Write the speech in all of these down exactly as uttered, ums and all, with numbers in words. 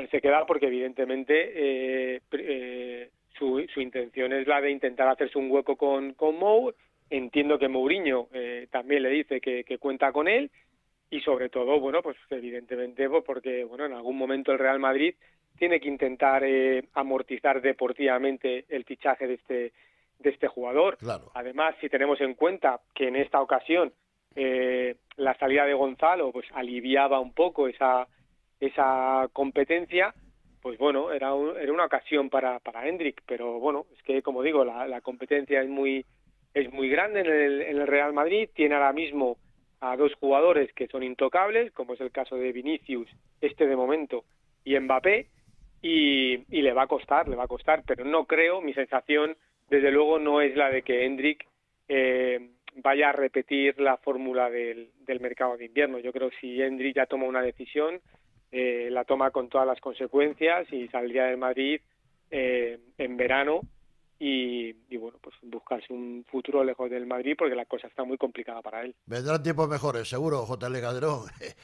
dejarse quedar porque evidentemente eh, eh, su, su intención es la de intentar hacerse un hueco con, con Mou. Entiendo que Mourinho eh, también le dice que, que cuenta con él y sobre todo, bueno, pues evidentemente pues porque bueno, en algún momento el Real Madrid tiene que intentar eh, amortizar deportivamente el fichaje de este de este jugador. Claro. Además, si tenemos en cuenta que en esta ocasión eh, la salida de Gonzalo pues aliviaba un poco esa esa competencia, pues bueno, era un, era una ocasión para para Hendrik, pero bueno, es que como digo, la, la competencia es muy es muy grande en el, en el Real Madrid. Tiene ahora mismo a dos jugadores que son intocables, como es el caso de Vinicius, este de momento, y Mbappé, y, y le va a costar, le va a costar, pero no creo, mi sensación desde luego no es la de que Hendrik eh, vaya a repetir la fórmula del, del mercado de invierno. Yo creo que si Hendrik ya toma una decisión, eh, la toma con todas las consecuencias y saldría del Madrid eh, en verano y, y bueno, pues buscarse un futuro lejos del Madrid porque la cosa está muy complicada para él. Vendrán tiempos mejores, seguro, J L Calderón.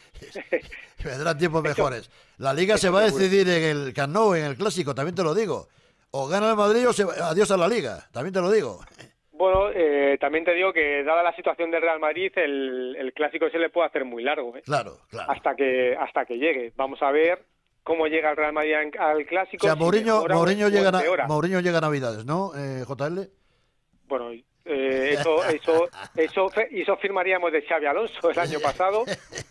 Vendrán tiempos mejores. La Liga se va a decidir en el Camp Nou, en el Clásico, también te lo digo. O gana el Madrid o se va... adiós a la Liga, también te lo digo. Bueno, eh, también te digo que dada la situación del Real Madrid, el, el Clásico se le puede hacer muy largo, ¿eh? Claro, claro. Hasta que hasta que llegue. Vamos a ver cómo llega el Real Madrid al Clásico. O sea, si Mourinho, Mourinho, llega, na, Mourinho llega a Navidades, ¿no, eh, J L? Bueno, eh, eso, eso, eso, eso firmaríamos de Xavi Alonso el año pasado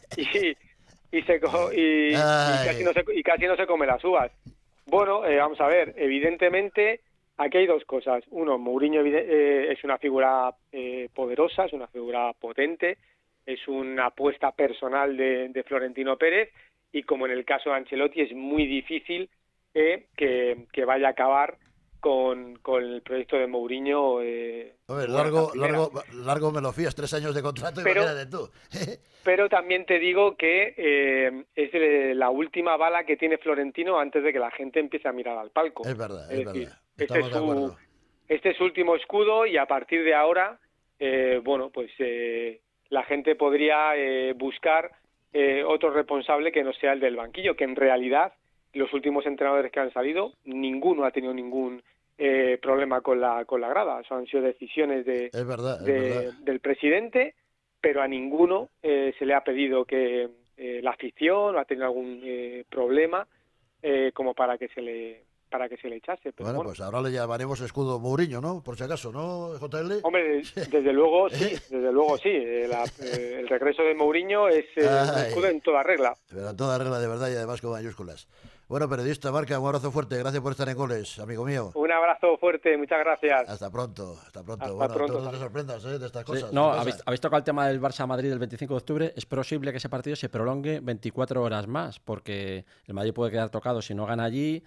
y, y, se, y, y, casi no se, y casi no se come las uvas. Bueno, eh, vamos a ver, evidentemente aquí hay dos cosas. Uno, Mourinho eh, es una figura eh, poderosa, es una figura potente, es una apuesta personal de, de Florentino Pérez y como en el caso de Ancelotti es muy difícil eh, que, que vaya a acabar con, con el proyecto de Mourinho. Eh, Hombre, largo, largo, largo me lo fías, tres años de contrato, pero, imagínate tú. Pero también te digo que eh, es la última bala que tiene Florentino antes de que la gente empiece a mirar al palco. Es verdad, es, es verdad. Decir, este, es su, este es su último escudo y a partir de ahora, eh, bueno, pues eh, la gente podría eh, buscar eh, otro responsable que no sea el del banquillo, que en realidad los últimos entrenadores que han salido, ninguno ha tenido ningún eh, problema con la con la grada. Eso han sido decisiones de, es verdad, es de verdad. del presidente, pero a ninguno eh, se le ha pedido que eh, la afición ha tenido algún eh, problema eh, como para que se le para que se le echase. Pero bueno, bueno, pues ahora le llamaremos escudo Mourinho, ¿no? Por si acaso, ¿no, J L? Hombre, desde luego sí, desde luego sí. Eh, la, eh, el regreso de Mourinho es eh, un escudo en toda regla. Pero en toda regla, de verdad, y además con mayúsculas. Bueno, periodista, Marca, un abrazo fuerte. Gracias por estar en Goles, amigo mío. Un abrazo fuerte, muchas gracias. Hasta pronto, hasta pronto. Hasta bueno, pronto, tú no te sorprendas ¿eh? de estas cosas. Sí, no, habéis, habéis tocado el tema del Barça-Madrid del veinticinco de octubre. Es posible que ese partido se prolongue veinticuatro horas más, porque el Madrid puede quedar tocado si no gana allí.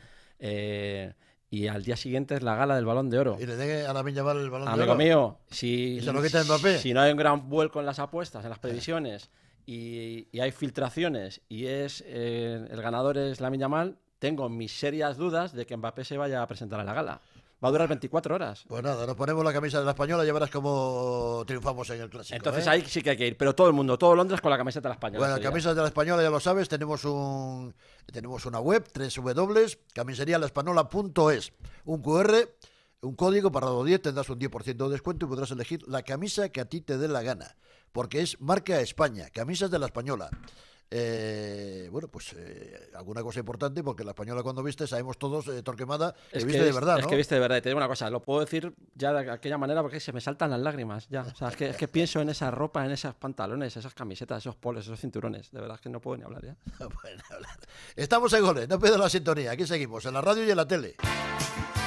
Eh, y al día siguiente es la gala del Balón de Oro. Y le deje a Lamine Yamal el Balón Amigo de Oro. mío, si, ¿Y se lo quita Mbappé? si no hay un gran vuelco en las apuestas, en las previsiones, y, y hay filtraciones, y es eh, el ganador es Lamine Yamal, tengo mis serias dudas de que Mbappé se vaya a presentar a la gala. Va a durar veinticuatro horas. Pues nada, nos ponemos la camisa de la Española y ya verás cómo triunfamos en el Clásico. Entonces ¿eh? ahí sí que hay que ir, pero todo el mundo, todo Londres con la camiseta de la Española. Bueno, camisas de la Española, ya lo sabes, tenemos un tenemos una web, doble u doble u doble u punto camisería la española punto es, un cu erre, un código para los diez, tendrás un diez por ciento de descuento y podrás elegir la camisa que a ti te dé la gana, porque es marca España, camisas de la Española. Eh, bueno, pues eh, alguna cosa importante, porque la Española cuando viste, sabemos todos, eh, Torquemada, que es viste que, de verdad, es ¿no? que viste de verdad, y te digo una cosa, lo puedo decir ya de aquella manera porque se me saltan las lágrimas, ya, o sea, es que, es que pienso en esa ropa, en esos pantalones, esas camisetas, esos polos, esos cinturones, de verdad es que no puedo ni hablar ya. Bueno, estamos en Goles, no pierdas la sintonía, aquí seguimos, en la radio y en la tele.